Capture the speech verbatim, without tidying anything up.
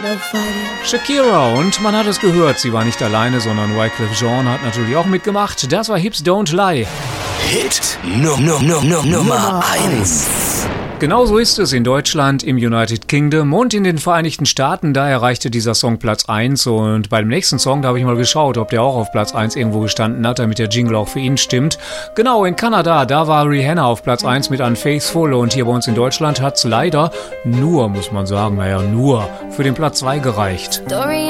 Shakira, und man hat es gehört, sie war nicht alleine, sondern Wyclef Jean hat natürlich auch mitgemacht. Das war Hips Don't Lie. Hit no, no, no, no, Nummer eins. Genauso ist es in Deutschland, im United Kingdom und in den Vereinigten Staaten. Da erreichte dieser Song Platz eins, und bei dem nächsten Song, da habe ich mal geschaut, ob der auch auf Platz eins irgendwo gestanden hat, damit der Jingle auch für ihn stimmt. Genau, in Kanada, da war Rihanna auf Platz eins mit Unfaithful, und hier bei uns in Deutschland hat es leider nur, muss man sagen, naja, nur für den Platz zwei gereicht. Story